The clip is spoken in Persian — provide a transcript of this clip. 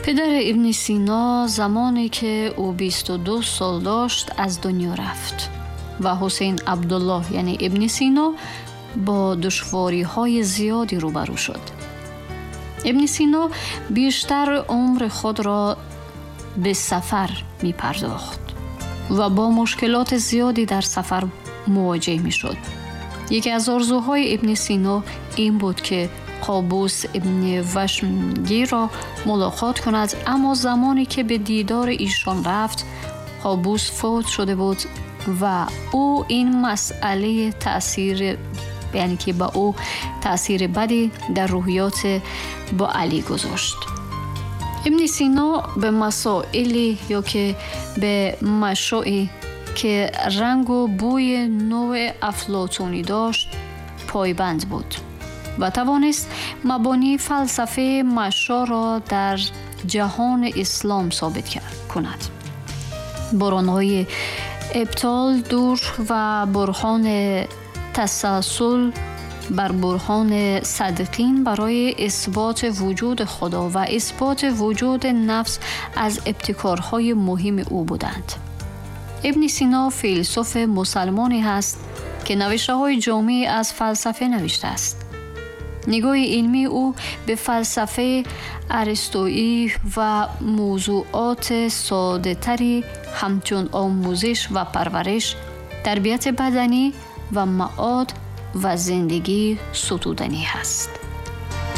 پدر ابن سینا زمانی که او 22 سال داشت از دنیا رفت و حسین عبدالله یعنی ابن سینا با دشواری‌های زیادی روبرو شد. ابن سینا بیشتر عمر خود را به سفر می پرداخت و با مشکلات زیادی در سفر مواجه می شد. یکی از آرزوهای ابن سینا این بود که قابوس ابن وشمگی را ملاقات کند، اما زمانی که به دیدار ایشان رفت قابوس فوت شده بود و او این مسئله یعنی که با او تأثیر بدی در روحیات با علی گذاشت. ابن سینا به مسائلی یا که به مشروعی که رنگ و بوی نوع افلاطونی داشت پایبند بود و توانست مبانی فلسفه مشروع را در جهان اسلام ثابت کند. برهان‌های ابطال دور و برهان تسلسل بر برهان صدقین برای اثبات وجود خدا و اثبات وجود نفس از ابتکارهای مهم او بودند. ابن سینا فیلسوف مسلمانی است که نوشته‌های جامعی از فلسفه نوشته است. نگاه علمی او به فلسفه ارسطویی و موضوعات ساده‌تری همچون آموزش و پرورش، تربیت بدنی و معاد و زندگی ستودنی است.